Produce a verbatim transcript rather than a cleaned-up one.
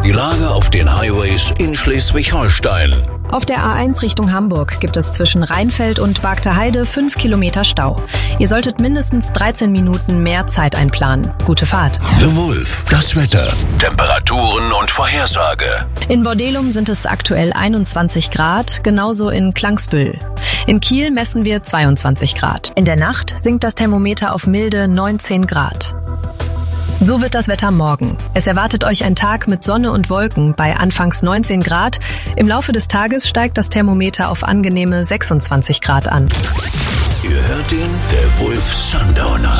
Die Lage auf den Highways in Schleswig-Holstein. Auf der A eins Richtung Hamburg gibt es zwischen Rheinfeld und Bargteheide fünf Kilometer Stau. Ihr solltet mindestens dreizehn Minuten mehr Zeit einplanen. Gute Fahrt. The Wolf, das Wetter, Temperaturen und Vorhersage. In Bordelum sind es aktuell einundzwanzig Grad, genauso in Klangsbüll. In Kiel messen wir zweiundzwanzig Grad. In der Nacht sinkt das Thermometer auf milde neunzehn Grad. So wird das Wetter morgen. Es erwartet euch ein Tag mit Sonne und Wolken bei anfangs neunzehn Grad. Im Laufe des Tages steigt das Thermometer auf angenehme sechsundzwanzig Grad an. Ihr hört ihn, der Wolf Sundowner.